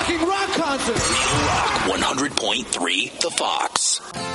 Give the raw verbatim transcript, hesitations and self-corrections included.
fucking rock concert. Real Rock one hundred point three, The Fox.